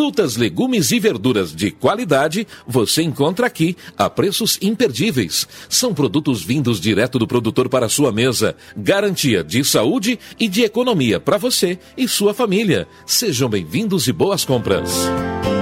Frutas, legumes e verduras de qualidade você encontra aqui a preços imperdíveis. São produtos vindos direto do produtor para a sua mesa. Garantia de saúde e de economia para você e sua família. Sejam bem-vindos e boas compras.